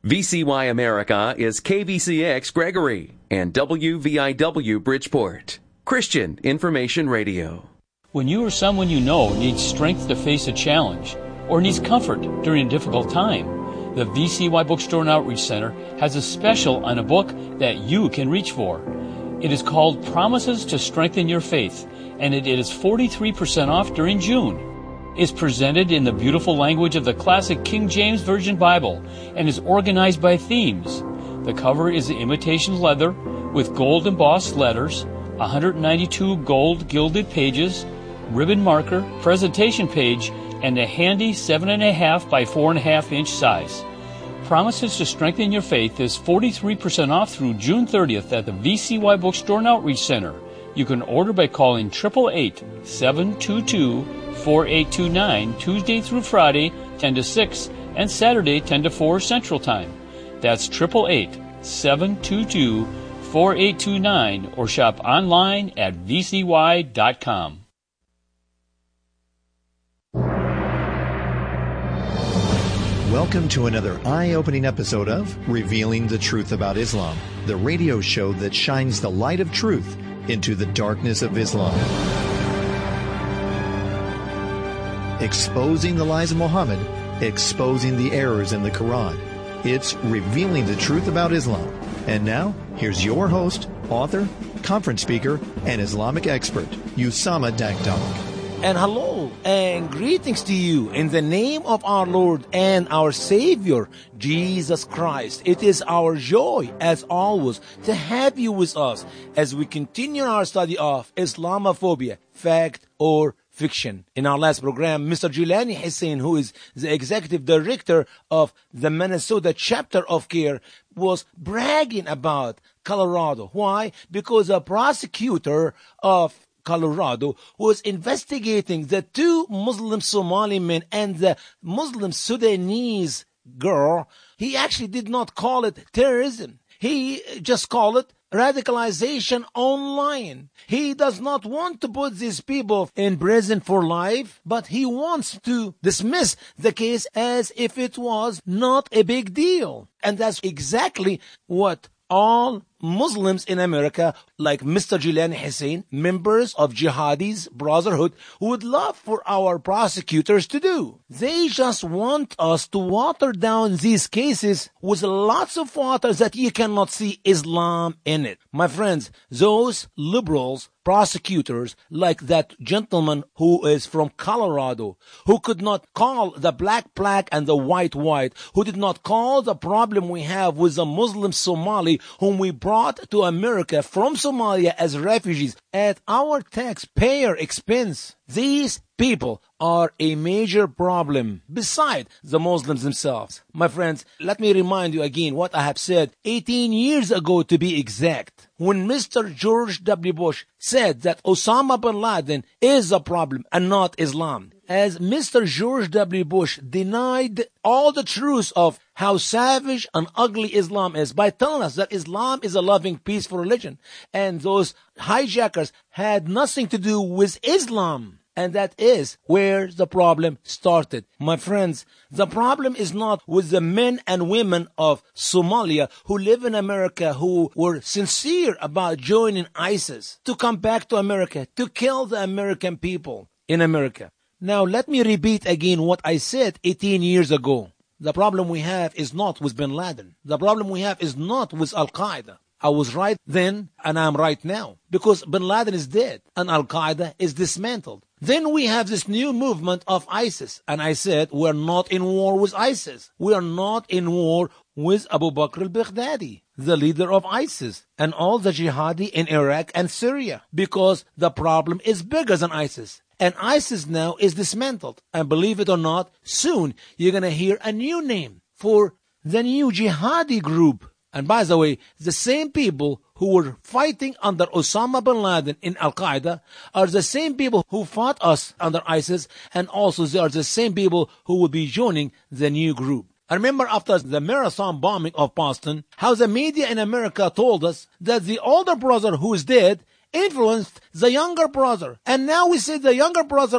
VCY America is KVCX Gregory and WVIW Bridgeport. Christian Information Radio. When you or someone you know needs strength to face a challenge or needs comfort during a difficult time, the VCY Bookstore and Outreach Center has a special on a book that you can reach for. It is called Promises to Strengthen Your Faith, and it is 43% off during June. It's presented in the beautiful language of the classic King James Version Bible and is organized by themes. The cover is imitation leather with gold embossed letters, 192 gold gilded pages, ribbon marker, presentation page, and a handy 7.5 by 4.5 inch size. Promises to Strengthen Your Faith is 43% off through June 30th at the VCY Bookstore and Outreach Center. You can order by calling 888-722-4829 Tuesday through Friday, 10 to 6, and Saturday, 10 to 4 Central Time. That's 888-722-4829 or shop online at vcy.com. Welcome to another eye-opening episode of Revealing the Truth About Islam, the radio show that shines the light of truth into the darkness of Islam. Exposing the lies of Muhammad, exposing the errors in the Quran. It's Revealing the Truth About Islam. And now, here's your host, author, conference speaker, and Islamic expert, Usama Dakdok. And hello and greetings to you in the name of our Lord and our Savior, Jesus Christ. It is our joy, as always, to have you with us as we continue our study of Islamophobia, fact or fiction. In our last program, Mr. Jilani Hussein, who is the executive director of the Minnesota chapter of CARE, was bragging about Colorado. Why? Because a prosecutor of Colorado was investigating the two Muslim Somali men and the Muslim Sudanese girl. He actually did not call it terrorism. He just called it radicalization online. He does not want to put these people in prison for life, but he wants to dismiss the case as if it was not a big deal. And that's exactly what all Muslims in America, like Mr. Jilani Hussein, members of Jihadis Brotherhood, would love for our prosecutors to do. They just want us to water down these cases with lots of water that you cannot see Islam in it. My friends, those liberals, prosecutors, like that gentleman who is from Colorado, who could not call the black and the white, who did not call the problem we have with the Muslim Somali whom we brought to America from Somalia as refugees at our taxpayer expense. These people are a major problem beside the Muslims themselves. My friends, let me remind you again what I have said 18 years ago to be exact. When Mr. George W. Bush said that Osama bin Laden is a problem and not Islam, as Mr. George W. Bush denied all the truths of how savage and ugly Islam is by telling us that Islam is a loving, peaceful religion, and those hijackers had nothing to do with Islam. And that is where the problem started. My friends, the problem is not with the men and women of Somalia who live in America who were sincere about joining ISIS to come back to America, to kill the American people in America. Now, let me repeat again what I said 18 years ago. The problem we have is not with bin Laden. The problem we have is not with Al-Qaeda. I was right then and I'm right now because bin Laden is dead and Al-Qaeda is dismantled. Then we have this new movement of ISIS. And I said, we're not in war with ISIS. We are not in war with Abu Bakr al-Baghdadi, the leader of ISIS, and all the jihadi in Iraq and Syria, because the problem is bigger than ISIS. And ISIS now is dismantled. And believe it or not, soon you're going to hear a new name for the new jihadi group. And by the way, the same people who were fighting under Osama bin Laden in Al-Qaeda are the same people who fought us under ISIS, and also they are the same people who will be joining the new group. I remember after the marathon bombing of Boston, how the media in America told us that the older brother who is dead influenced the younger brother. And now we see the younger brother